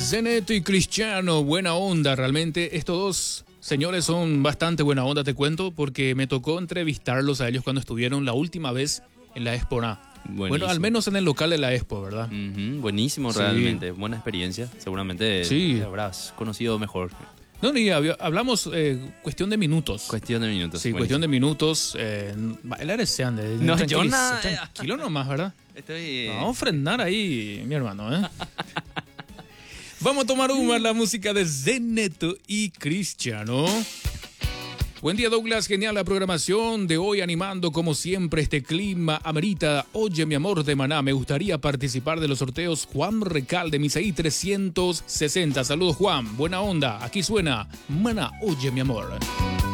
Zeneto y Cristiano, buena onda. Realmente estos dos señores son bastante buena onda, te cuento, porque me tocó entrevistarlos a ellos cuando estuvieron la última vez en la Expo. Bueno, al menos en el local de la Expo, ¿verdad? Buenísimo, Sí. Realmente. Buena experiencia. Seguramente Sí. te habrás conocido mejor. No, y hablamos cuestión de minutos. Cuestión de minutos. Sí, buenísimo. cuestión de minutos. Bailar ese ande. No, Tranquilo, yo nada. tranquilo nomás, ¿verdad? Estoy... Vamos a frenar ahí, mi hermano, ¿eh? Vamos a tomar la música de Zeneto y Cristiano. Buen día, Douglas. Genial la programación de hoy, animando como siempre este clima amerita. Oye, mi amor de Maná, me gustaría participar de los sorteos Juan Recalde, Misaí 360. Saludos, Juan. Buena onda. Aquí suena Maná, oye, mi amor.